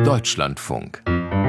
Deutschlandfunk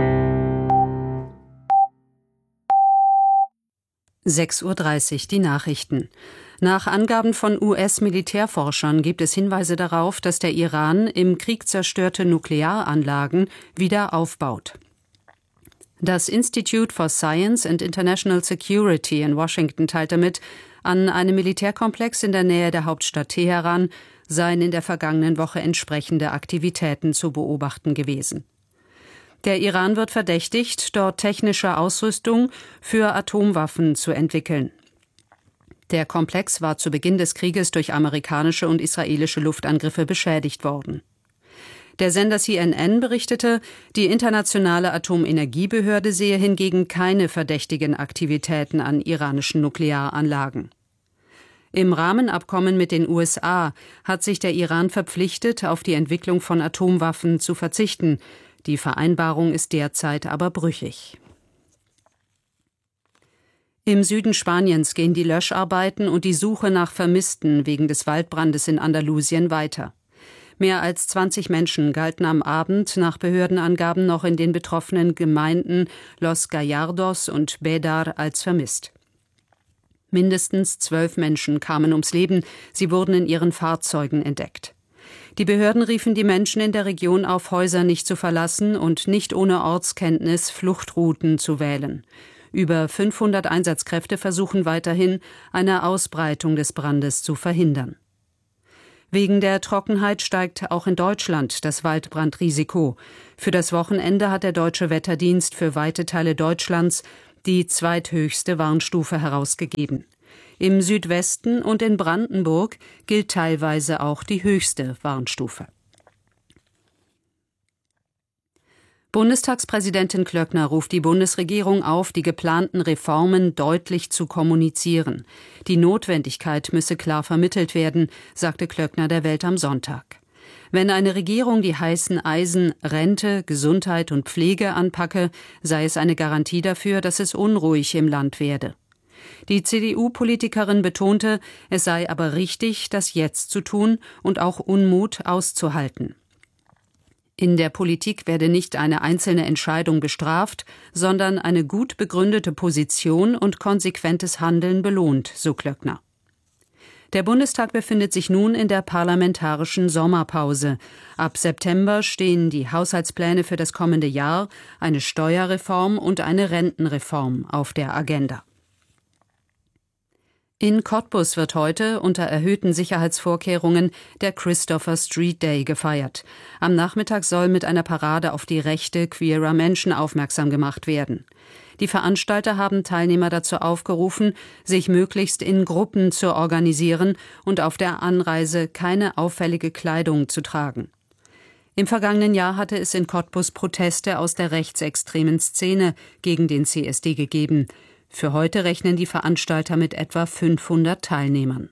6:30 Uhr die Nachrichten. Nach Angaben von US-Militärforschern gibt es Hinweise darauf, dass der Iran im Krieg zerstörte Nuklearanlagen wieder aufbaut. Das Institute for Science and International Security in Washington teilte mit, an einem Militärkomplex in der Nähe der Hauptstadt Teheran seien in der vergangenen Woche entsprechende Aktivitäten zu beobachten gewesen. Der Iran wird verdächtigt, dort technische Ausrüstung für Atomwaffen zu entwickeln. Der Komplex war zu Beginn des Krieges durch amerikanische und israelische Luftangriffe beschädigt worden. Der Sender CNN berichtete, die Internationale Atomenergiebehörde sehe hingegen keine verdächtigen Aktivitäten an iranischen Nuklearanlagen. Im Rahmenabkommen mit den USA hat sich der Iran verpflichtet, auf die Entwicklung von Atomwaffen zu verzichten. Die Vereinbarung ist derzeit aber brüchig. Im Süden Spaniens gehen die Löscharbeiten und die Suche nach Vermissten wegen des Waldbrandes in Andalusien weiter. Mehr als 20 Menschen galten am Abend nach Behördenangaben noch in den betroffenen Gemeinden Los Gallardos und Bédar als vermisst. Mindestens 12 Menschen kamen ums Leben, sie wurden in ihren Fahrzeugen entdeckt. Die Behörden riefen die Menschen in der Region auf, Häuser nicht zu verlassen und nicht ohne Ortskenntnis Fluchtrouten zu wählen. Über 500 Einsatzkräfte versuchen weiterhin, eine Ausbreitung des Brandes zu verhindern. Wegen der Trockenheit steigt auch in Deutschland das Waldbrandrisiko. Für das Wochenende hat der Deutsche Wetterdienst für weite Teile Deutschlands die zweithöchste Warnstufe herausgegeben. Im Südwesten und in Brandenburg gilt teilweise auch die höchste Warnstufe. Bundestagspräsidentin Klöckner ruft die Bundesregierung auf, die geplanten Reformen deutlich zu kommunizieren. Die Notwendigkeit müsse klar vermittelt werden, sagte Klöckner der Welt am Sonntag. Wenn eine Regierung die heißen Eisen Rente, Gesundheit und Pflege anpacke, sei es eine Garantie dafür, dass es unruhig im Land werde. Die CDU-Politikerin betonte, es sei aber richtig, das jetzt zu tun und auch Unmut auszuhalten. In der Politik werde nicht eine einzelne Entscheidung bestraft, sondern eine gut begründete Position und konsequentes Handeln belohnt, so Klöckner. Der Bundestag befindet sich nun in der parlamentarischen Sommerpause. Ab September stehen die Haushaltspläne für das kommende Jahr, eine Steuerreform und eine Rentenreform auf der Agenda. In Cottbus wird heute unter erhöhten Sicherheitsvorkehrungen der Christopher Street Day gefeiert. Am Nachmittag soll mit einer Parade auf die Rechte queerer Menschen aufmerksam gemacht werden. Die Veranstalter haben Teilnehmer dazu aufgerufen, sich möglichst in Gruppen zu organisieren und auf der Anreise keine auffällige Kleidung zu tragen. Im vergangenen Jahr hatte es in Cottbus Proteste aus der rechtsextremen Szene gegen den CSD gegeben. Für heute rechnen die Veranstalter mit etwa 500 Teilnehmern.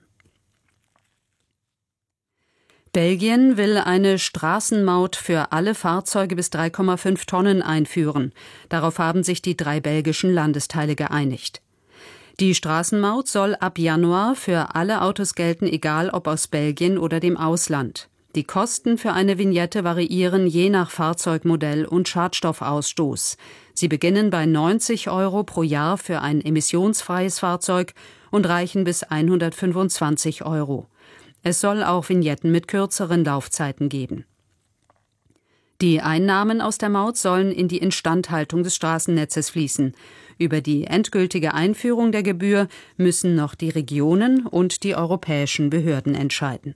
Belgien will eine Straßenmaut für alle Fahrzeuge bis 3,5 Tonnen einführen. Darauf haben sich die 3 belgischen Landesteile geeinigt. Die Straßenmaut soll ab Januar für alle Autos gelten, egal ob aus Belgien oder dem Ausland. Die Kosten für eine Vignette variieren je nach Fahrzeugmodell und Schadstoffausstoß. Sie beginnen bei 90 € pro Jahr für ein emissionsfreies Fahrzeug und reichen bis 125 €. Es soll auch Vignetten mit kürzeren Laufzeiten geben. Die Einnahmen aus der Maut sollen in die Instandhaltung des Straßennetzes fließen. Über die endgültige Einführung der Gebühr müssen noch die Regionen und die europäischen Behörden entscheiden.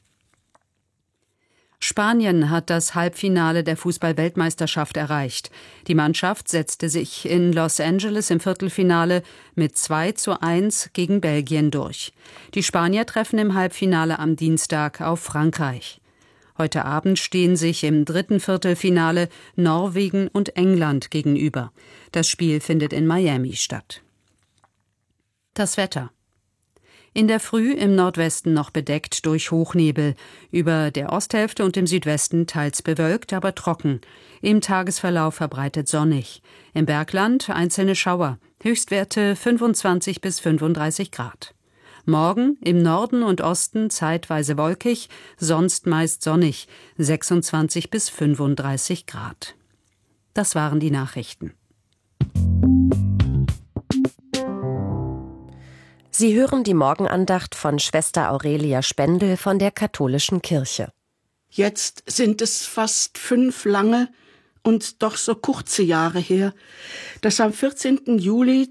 Spanien hat das Halbfinale der Fußball-Weltmeisterschaft erreicht. Die Mannschaft setzte sich in Los Angeles im Viertelfinale mit 2:1 gegen Belgien durch. Die Spanier treffen im Halbfinale am Dienstag auf Frankreich. Heute Abend stehen sich im dritten Viertelfinale Norwegen und England gegenüber. Das Spiel findet in Miami statt. Das Wetter. In der Früh im Nordwesten noch bedeckt durch Hochnebel, über der Osthälfte und im Südwesten teils bewölkt, aber trocken. Im Tagesverlauf verbreitet sonnig. Im Bergland einzelne Schauer, Höchstwerte 25 bis 35 Grad. Morgen im Norden und Osten zeitweise wolkig, sonst meist sonnig, 26 bis 35 Grad. Das waren die Nachrichten. Sie hören die Morgenandacht von Schwester Aurelia Spendel von der Katholischen Kirche. Jetzt sind es fast 5 lange und doch so kurze Jahre her, dass am 14. Juli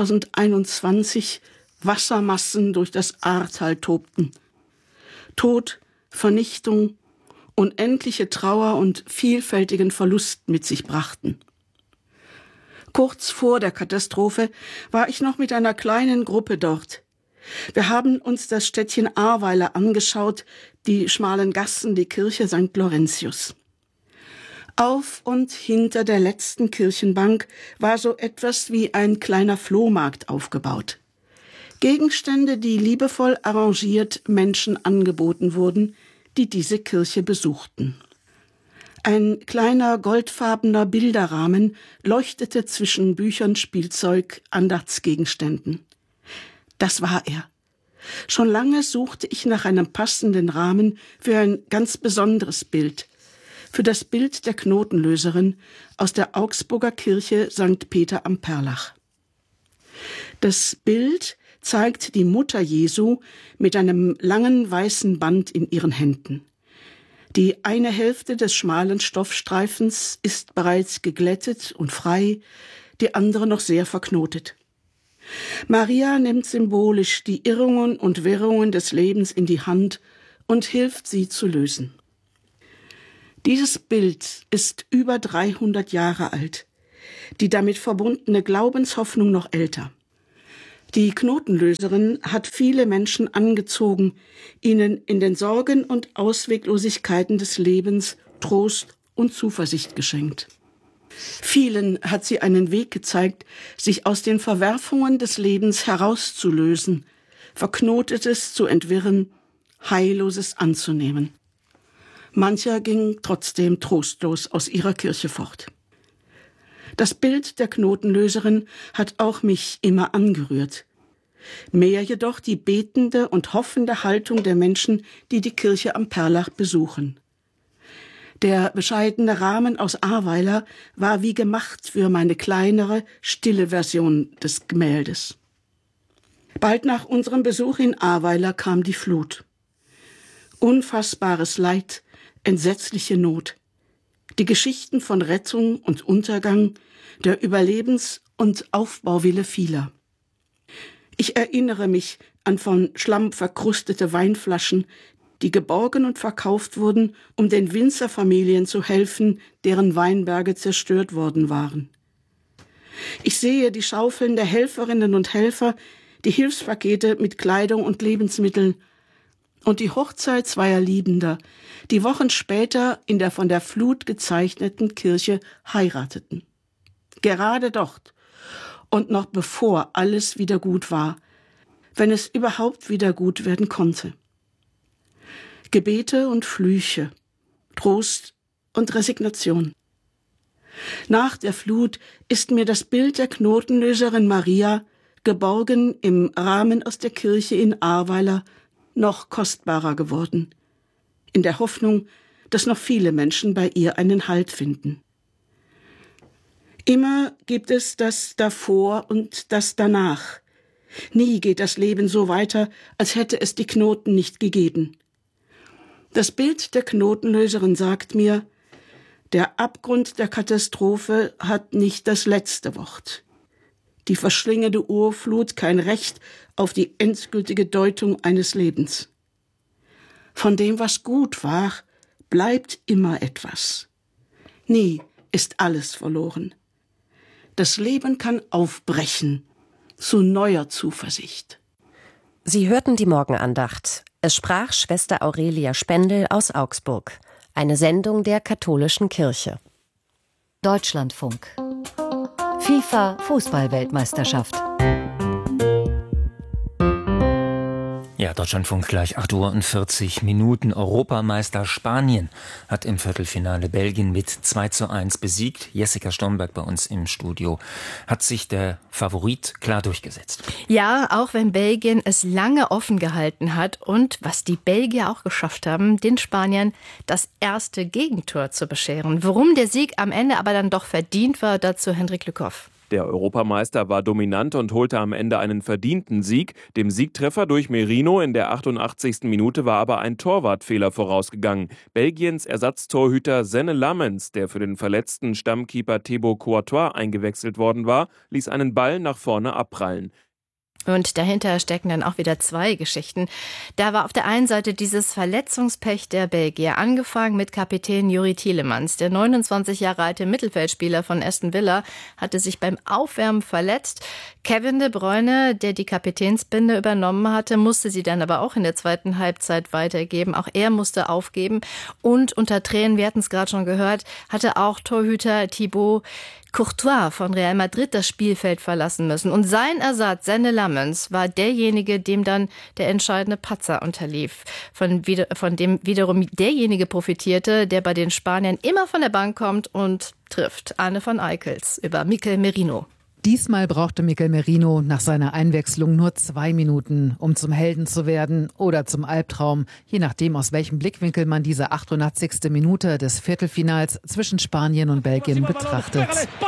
2021 Wassermassen durch das Ahrtal tobten. Tod, Vernichtung, unendliche Trauer und vielfältigen Verlust mit sich brachten. Kurz vor der Katastrophe war ich noch mit einer kleinen Gruppe dort. Wir haben uns das Städtchen Ahrweiler angeschaut, die schmalen Gassen, die Kirche St. Laurentius. Auf und hinter der letzten Kirchenbank war so etwas wie ein kleiner Flohmarkt aufgebaut. Gegenstände, die liebevoll arrangiert Menschen angeboten wurden, die diese Kirche besuchten. Ein kleiner goldfarbener Bilderrahmen leuchtete zwischen Büchern, Spielzeug, Andachtsgegenständen. Das war er. Schon lange suchte ich nach einem passenden Rahmen für ein ganz besonderes Bild, für das Bild der Knotenlöserin aus der Augsburger Kirche St. Peter am Perlach. Das Bild zeigt die Mutter Jesu mit einem langen weißen Band in ihren Händen. Die eine Hälfte des schmalen Stoffstreifens ist bereits geglättet und frei, die andere noch sehr verknotet. Maria nimmt symbolisch die Irrungen und Wirrungen des Lebens in die Hand und hilft sie zu lösen. Dieses Bild ist über 300 Jahre alt, die damit verbundene Glaubenshoffnung noch älter. Die Knotenlöserin hat viele Menschen angezogen, ihnen in den Sorgen und Ausweglosigkeiten des Lebens Trost und Zuversicht geschenkt. Vielen hat sie einen Weg gezeigt, sich aus den Verwerfungen des Lebens herauszulösen, Verknotetes zu entwirren, Heilloses anzunehmen. Mancher ging trotzdem trostlos aus ihrer Kirche fort. Das Bild der Knotenlöserin hat auch mich immer angerührt. Mehr jedoch die betende und hoffende Haltung der Menschen, die die Kirche am Perlach besuchen. Der bescheidene Rahmen aus Ahrweiler war wie gemacht für meine kleinere, stille Version des Gemäldes. Bald nach unserem Besuch in Ahrweiler kam die Flut. Unfassbares Leid, entsetzliche Not. Die Geschichten von Rettung und Untergang, der Überlebens- und Aufbauwille vieler. Ich erinnere mich an von Schlamm verkrustete Weinflaschen, die geborgen und verkauft wurden, um den Winzerfamilien zu helfen, deren Weinberge zerstört worden waren. Ich sehe die Schaufeln der Helferinnen und Helfer, die Hilfspakete mit Kleidung und Lebensmitteln und die Hochzeit zweier Liebender, die Wochen später in der von der Flut gezeichneten Kirche heirateten. Gerade dort und noch bevor alles wieder gut war, wenn es überhaupt wieder gut werden konnte. Gebete und Flüche, Trost und Resignation. Nach der Flut ist mir das Bild der Knotenlöserin Maria, geborgen im Rahmen aus der Kirche in Ahrweiler, noch kostbarer geworden, in der Hoffnung, dass noch viele Menschen bei ihr einen Halt finden. Immer gibt es das davor und das danach. Nie geht das Leben so weiter, als hätte es die Knoten nicht gegeben. Das Bild der Knotenlöserin sagt mir, der Abgrund der Katastrophe hat nicht das letzte Wort. Die verschlingende Urflut kein Recht auf die endgültige Deutung eines Lebens. Von dem, was gut war, bleibt immer etwas. Nie ist alles verloren. Das Leben kann aufbrechen zu neuer Zuversicht. Sie hörten die Morgenandacht. Es sprach Schwester Aurelia Spendel aus Augsburg. Eine Sendung der Katholischen Kirche. Deutschlandfunk. FIFA-Fußball-Weltmeisterschaft. Ja, Deutschlandfunk gleich 8:40 Uhr. Europameister Spanien hat im Viertelfinale Belgien mit 2:1 besiegt. Jessica Stomberg bei uns im Studio. Hat sich der Favorit klar durchgesetzt? Ja, auch wenn Belgien es lange offen gehalten hat und, was die Belgier auch geschafft haben, den Spaniern das erste Gegentor zu bescheren. Warum der Sieg am Ende aber dann doch verdient war, dazu Hendrik Lückhoff. Der Europameister war dominant und holte am Ende einen verdienten Sieg. Dem Siegtreffer durch Merino in der 88. Minute war aber ein Torwartfehler vorausgegangen. Belgiens Ersatztorhüter Senne Lammens, der für den verletzten Stammkeeper Thibaut Courtois eingewechselt worden war, ließ einen Ball nach vorne abprallen. Und dahinter stecken dann auch wieder zwei Geschichten. Da war auf der einen Seite dieses Verletzungspech der Belgier, angefangen mit Kapitän Youri Tielemans. Der 29 Jahre alte Mittelfeldspieler von Aston Villa hatte sich beim Aufwärmen verletzt. Kevin De Bruyne, der die Kapitänsbinde übernommen hatte, musste sie dann aber auch in der zweiten Halbzeit weitergeben. Auch er musste aufgeben. Und unter Tränen, wir hatten es gerade schon gehört, hatte auch Torhüter Thibaut Courtois von Real Madrid das Spielfeld verlassen müssen. Und sein Ersatz, Senne Lammens, war derjenige, dem dann der entscheidende Patzer unterlief. Von dem wiederum derjenige profitierte, der bei den Spaniern immer von der Bank kommt und trifft. Arne van Eickels über Mikel Merino. Diesmal brauchte Mikel Merino nach seiner Einwechslung nur 2 Minuten, um zum Helden zu werden oder zum Albtraum, je nachdem, aus welchem Blickwinkel man diese 88. Minute des Viertelfinals zwischen Spanien und Belgien betrachtet.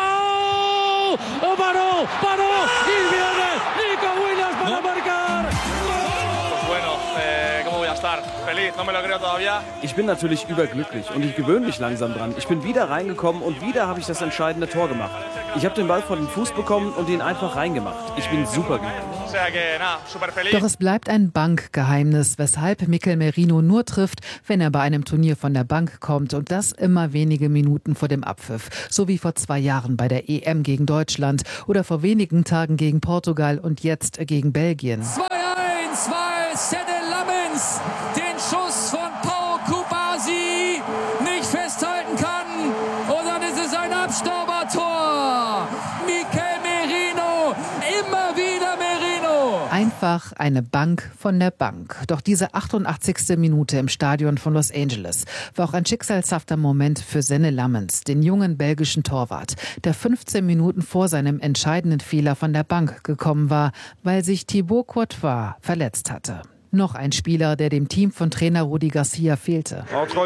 Ich bin natürlich überglücklich und ich gewöhne mich langsam dran. Ich bin wieder reingekommen und wieder habe ich das entscheidende Tor gemacht. Ich habe den Ball vor den Fuß bekommen und ihn einfach reingemacht. Ich bin superglücklich. Doch es bleibt ein Bankgeheimnis, weshalb Mikel Merino nur trifft, wenn er bei einem Turnier von der Bank kommt und das immer wenige Minuten vor dem Abpfiff. So wie vor 2 Jahren bei der EM gegen Deutschland oder vor wenigen Tagen gegen Portugal und jetzt gegen Belgien. 2-1, weil Senne Lammens den Schuss von Pau Kubasi nicht festhalten kann. Und dann ist es ein Abstaubertor. Mikel Merino, immer wieder Merino. Einfach eine Bank von der Bank. Doch diese 88. Minute im Stadion von Los Angeles war auch ein schicksalshafter Moment für Senne Lammens, den jungen belgischen Torwart, der 15 Minuten vor seinem entscheidenden Fehler von der Bank gekommen war, weil sich Thibaut Courtois verletzt hatte. Noch ein Spieler, der dem Team von Trainer Rudi Garcia fehlte.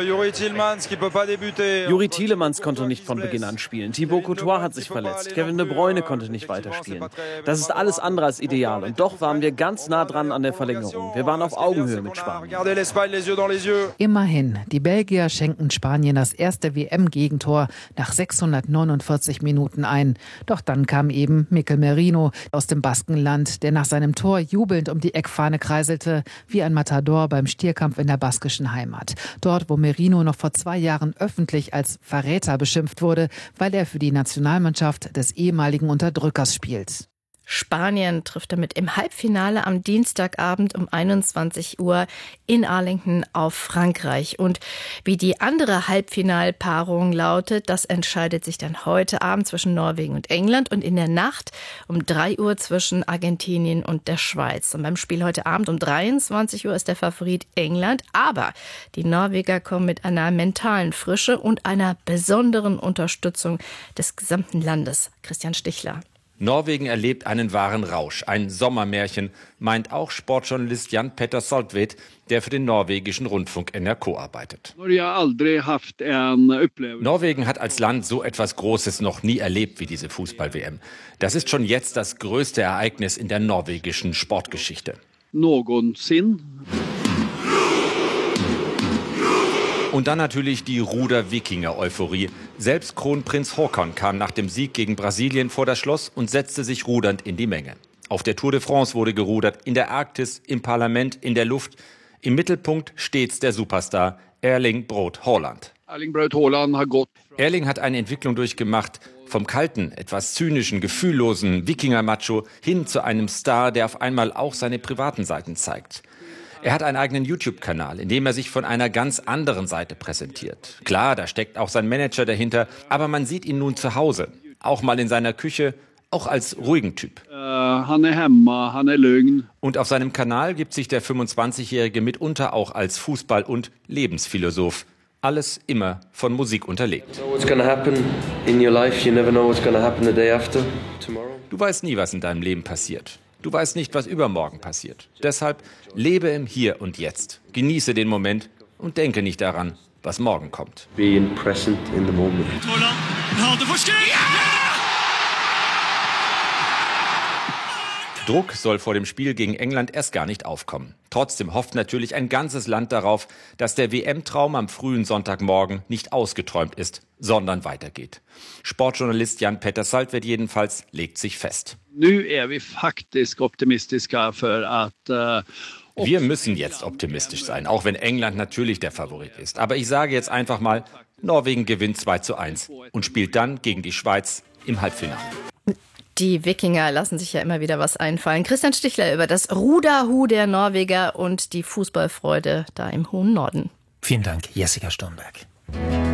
Youri Tielemans konnte nicht von Beginn an spielen. Thibaut Courtois hat sich verletzt. Kevin De Bruyne konnte nicht weiterspielen. Das ist alles andere als ideal. Und doch waren wir ganz nah dran an der Verlängerung. Wir waren auf Augenhöhe mit Spanien. Immerhin, die Belgier schenken Spanien das erste WM-Gegentor nach 649 Minuten ein. Doch dann kam eben Mikel Merino aus dem Baskenland, der nach seinem Tor jubelnd um die Eckfahne kreiselte, wie ein Matador beim Stierkampf in der baskischen Heimat. Dort, wo Merino noch vor 2 Jahren öffentlich als Verräter beschimpft wurde, weil er für die Nationalmannschaft des ehemaligen Unterdrückers spielt. Spanien trifft damit im Halbfinale am Dienstagabend um 21 Uhr in Arlington auf Frankreich. Und wie die andere Halbfinalpaarung lautet, das entscheidet sich dann heute Abend zwischen Norwegen und England und in der Nacht um 3 Uhr zwischen Argentinien und der Schweiz. Und beim Spiel heute Abend um 23 Uhr ist der Favorit England. Aber die Norweger kommen mit einer mentalen Frische und einer besonderen Unterstützung des gesamten Landes. Christian Stichler. Norwegen erlebt einen wahren Rausch, ein Sommermärchen, meint auch Sportjournalist Jan Petter Soltvedt, der für den norwegischen Rundfunk NRK arbeitet. Norwegen hat als Land so etwas Großes noch nie erlebt wie diese Fußball-WM. Das ist schon jetzt das größte Ereignis in der norwegischen Sportgeschichte. Und dann natürlich die Ruder-Wikinger-Euphorie. Selbst Kronprinz Haakon kam nach dem Sieg gegen Brasilien vor das Schloss und setzte sich rudernd in die Menge. Auf der Tour de France wurde gerudert, in der Arktis, im Parlament, in der Luft. Im Mittelpunkt stets der Superstar Erling Braut Haaland. Erling hat eine Entwicklung durchgemacht, vom kalten, etwas zynischen, gefühllosen Wikinger-Macho hin zu einem Star, der auf einmal auch seine privaten Seiten zeigt. Er hat einen eigenen YouTube-Kanal, in dem er sich von einer ganz anderen Seite präsentiert. Klar, da steckt auch sein Manager dahinter, aber man sieht ihn nun zu Hause, auch mal in seiner Küche, auch als ruhigen Typ. han är hemma, han är lugn. Und auf seinem Kanal gibt sich der 25-Jährige mitunter auch als Fußball- und Lebensphilosoph. Alles immer von Musik unterlegt. Du weißt nie, was in deinem Leben passiert. Du weißt nicht, was übermorgen passiert. Deshalb lebe im Hier und Jetzt. Genieße den Moment und denke nicht daran, was morgen kommt. Being present in the moment. Druck soll vor dem Spiel gegen England erst gar nicht aufkommen. Trotzdem hofft natürlich ein ganzes Land darauf, dass der WM-Traum am frühen Sonntagmorgen nicht ausgeträumt ist, sondern weitergeht. Sportjournalist Jan-Petter Saltvedt jedenfalls legt sich fest. Wir müssen jetzt optimistisch sein, auch wenn England natürlich der Favorit ist. Aber ich sage jetzt einfach mal, Norwegen gewinnt 2:1 und spielt dann gegen die Schweiz im Halbfinale. Die Wikinger lassen sich ja immer wieder was einfallen. Christian Stichler über das Ruderhu der Norweger und die Fußballfreude da im hohen Norden. Vielen Dank, Jessica Stomberg.